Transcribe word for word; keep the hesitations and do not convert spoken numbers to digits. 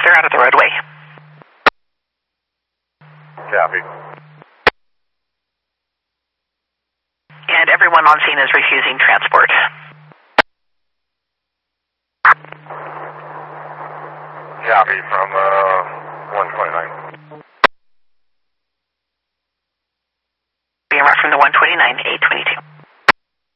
They're out of the roadway. Copy. And everyone on scene is refusing transport. Copy from uh, one twenty-nine. Being right from the one twenty-nine, eight twenty-two.